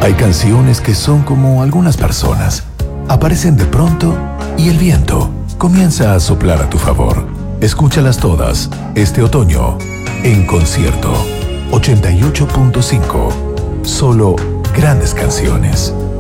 Hay canciones que son como algunas personas. Aparecen de pronto y el viento comienza a soplar a tu favor. Escúchalas todas este otoño en Concierto 88.5. Solo grandes canciones.